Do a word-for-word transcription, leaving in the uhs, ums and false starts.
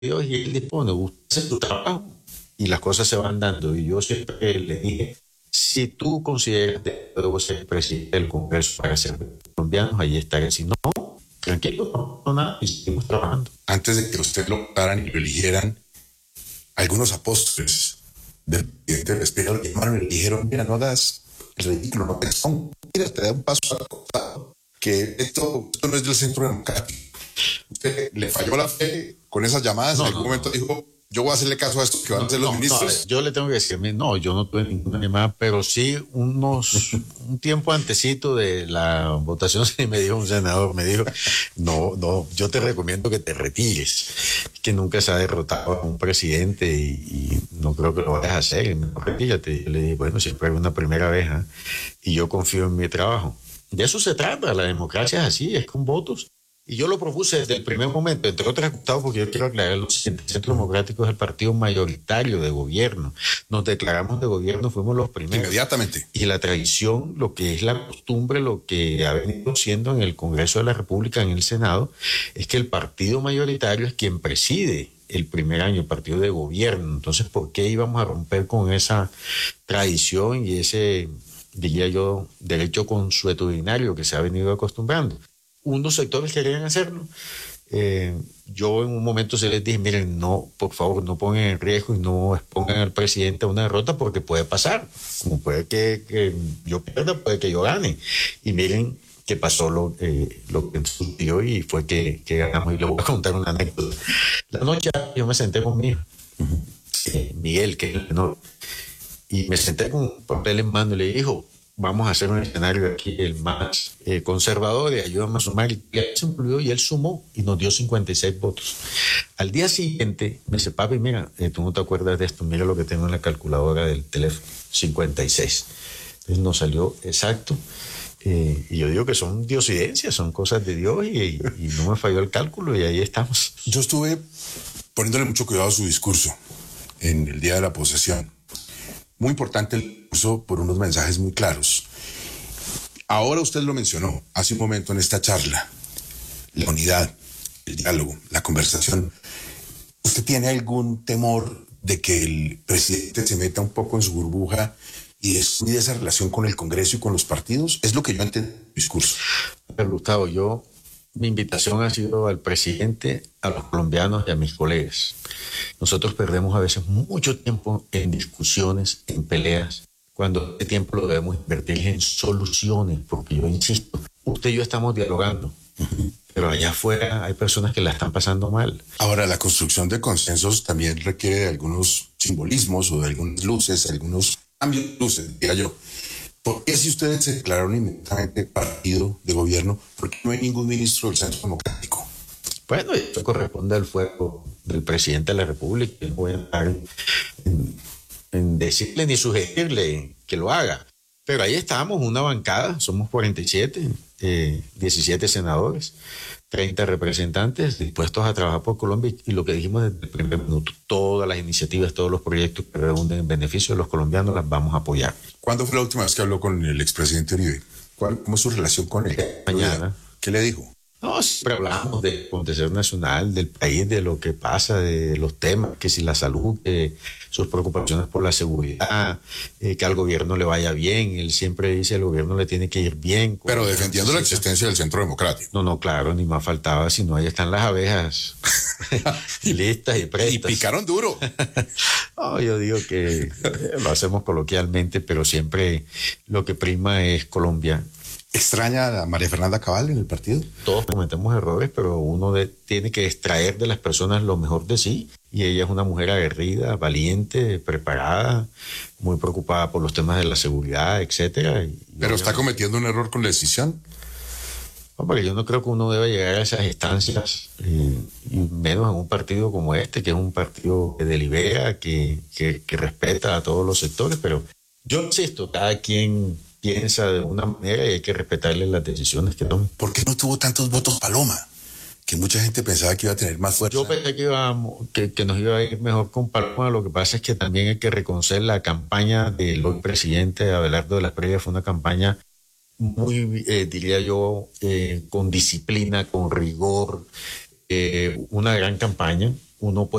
Dios y Él dispone, usted hace tu trabajo y las cosas se van dando. Y yo siempre le dije, si tú consideras que debo ser presidente del Congreso para ser colombianos, ahí estaré. Si no, tranquilo, no, no nada, y seguimos trabajando. Antes de que usted lo votaran y lo eligieran, algunos apóstoles del presidente del Espíritu lo llamaron y le dijeron, mira, no hagas el ridículo, no te son, mira, te da un paso al costado, que esto, esto no es del centro democrático. Usted le falló la fe con esas llamadas, no, en algún no, momento no. dijo, yo voy a hacerle caso a esto que van no, a hacer los no, ministros. No, yo le tengo que decir, no, yo no tuve ninguna llamada, pero sí unos, un tiempo antecito de la votación, sí me dijo un senador, me dijo, no, no, yo te recomiendo que te retires, que nunca se ha derrotado a un presidente y, y no creo que lo vayas a hacer, no, retírate. Yo le dije, bueno, siempre es una primera vez, ¿eh? Y yo confío en mi trabajo. De eso se trata, la democracia es así, es con votos. Y yo lo propuse desde el primer momento, entre otras, Gustavo, porque yo quiero aclarar lo siguiente. El Centro Democrático es el partido mayoritario de gobierno. Nos declaramos de gobierno, fuimos los primeros. Inmediatamente. Y la tradición, lo que es la costumbre, lo que ha venido siendo en el Congreso de la República, en el Senado, es que el partido mayoritario es quien preside el primer año, el partido de gobierno. Entonces, ¿por qué íbamos a romper con esa tradición y ese, diría yo, derecho consuetudinario que se ha venido acostumbrando? Unos sectores querían hacerlo. Eh, yo en un momento se les dije, miren, no, por favor, no pongan en riesgo y no expongan al presidente a una derrota porque puede pasar. Como puede que, que yo pierda, puede que yo gane. Y miren qué pasó lo, eh, lo que sucedió y fue que, que ganamos. Y le voy a contar una anécdota. La noche yo me senté con mi hijo, eh, Miguel, que es el menor, y me senté con un papel en mano y le dije, hijo, vamos a hacer un escenario aquí el más eh, conservador y ayúdame a sumar. Y él se incluyó y él sumó y nos dio cincuenta y seis votos. Al día siguiente me dice, papi, mira, eh, tú no te acuerdas de esto, mira lo que tengo en la calculadora del teléfono, cincuenta y seis. Entonces nos salió exacto. Eh, y yo digo que son diosidencias, son cosas de Dios y, y, y no me falló el cálculo y ahí estamos. Yo estuve poniéndole mucho cuidado a su discurso en el día de la posesión. Muy importante el discurso por unos mensajes muy claros. Ahora usted lo mencionó hace un momento en esta charla. La unidad, el diálogo, la conversación. ¿Usted tiene algún temor de que el presidente se meta un poco en su burbuja y descuide esa relación con el Congreso y con los partidos? Es lo que yo entiendo del discurso. Pero Gustavo, yo, mi invitación ha sido al presidente, a los colombianos y a mis colegas. Nosotros perdemos a veces mucho tiempo en discusiones, en peleas, cuando ese tiempo lo debemos invertir en soluciones, porque yo insisto, usted y yo estamos dialogando, uh-huh. pero allá afuera hay personas que la están pasando mal. Ahora, la construcción de consensos también requiere de algunos simbolismos o de algunas luces, algunos cambios de luces, diría yo. ¿Por qué si ustedes se declararon inmediatamente partido de gobierno, por qué no hay ningún ministro del Centro Democrático? Bueno, eso corresponde al fuego del presidente de la República. No voy a estar en, en, en decirle ni sugerirle que lo haga. Pero ahí estamos, una bancada, somos cuarenta y siete, eh, diecisiete senadores, treinta representantes dispuestos a trabajar por Colombia. Y lo que dijimos desde el primer minuto, todas las iniciativas, todos los proyectos que redunden en beneficio de los colombianos las vamos a apoyar. ¿Cuándo fue la última vez que habló con el expresidente Uribe? ¿Cuál, ¿Cómo es su relación con él? Mañana. ¿Qué le dijo? No, siempre hablamos del acontecer nacional, del país, de lo que pasa, de los temas, que si la salud, eh, sus preocupaciones por la seguridad, eh, que al gobierno le vaya bien. Él siempre dice al gobierno le tiene que ir bien. Pero defendiendo la existencia del Centro Democrático. No, no, claro, ni más faltaba, sino ahí están las abejas listas y prestas. Y picaron duro. No, yo digo que eh, lo hacemos coloquialmente, pero siempre lo que prima es Colombia. ¿Extraña a María Fernanda Cabal en el partido? Todos cometemos errores, pero uno de, tiene que extraer de las personas lo mejor de sí. Y ella es una mujer aguerrida, valiente, preparada, muy preocupada por los temas de la seguridad, etcétera. Y, ¿Pero está cometiendo un error con la decisión? No, porque yo no creo que uno deba llegar a esas instancias, eh, y menos en un partido como este, que es un partido que delibera, que, que, que respeta a todos los sectores. Pero yo insisto, cada quien piensa de una manera y hay que respetarle las decisiones que tomen. ¿Por qué no tuvo tantos votos Paloma? Que mucha gente pensaba que iba a tener más fuerza. Yo pensé que, íbamos, que, que nos iba a ir mejor con Paloma. Lo que pasa es que también hay que reconocer la campaña del hoy presidente Abelardo de las Previa. Fue una campaña muy, eh, diría yo, eh, con disciplina, con rigor, eh, una gran campaña. uno puede